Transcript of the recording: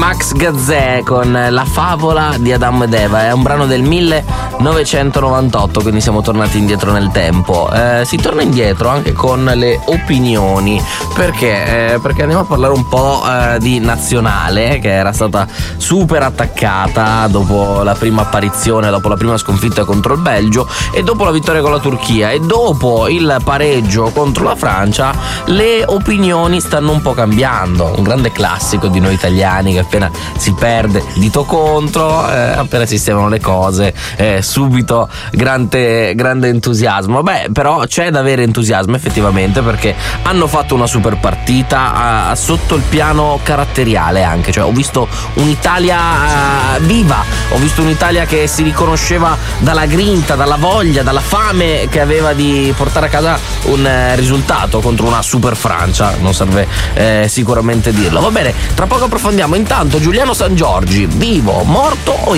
Max Gazzè con La favola di Adamo ed Eva, è un brano del 1998, quindi siamo tornati indietro nel tempo. Si torna indietro anche con le opinioni, perché andiamo a parlare un po' di nazionale, che era stata super attaccata dopo la prima apparizione, dopo la prima sconfitta contro il Belgio e dopo la vittoria con la Turchia e dopo il pareggio contro la Francia. Le opinioni stanno un po' cambiando, un grande classico di noi italiani che appena si perde dito contro, appena sistemano le cose subito grande entusiasmo. Beh, però c'è da avere entusiasmo effettivamente, perché hanno fatto una super partita sotto il piano caratteriale anche, cioè ho visto un'Italia viva, ho visto un'Italia che si riconosceva dalla grinta, dalla voglia, dalla fame che aveva di portare a casa un risultato contro una super Francia, non serve sicuramente dirlo. Va bene, tra poco approfondiamo. Intanto Giuliano Sangiorgi, vivo, morto o